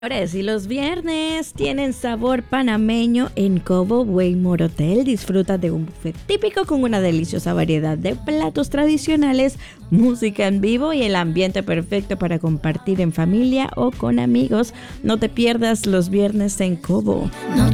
Señores, y los viernes tienen sabor panameño en Cobo Waymore Hotel. Disfruta de un buffet típico con una deliciosa variedad de platos tradicionales, música en vivo y el ambiente perfecto para compartir en familia o con amigos. No te pierdas los viernes en Cobo.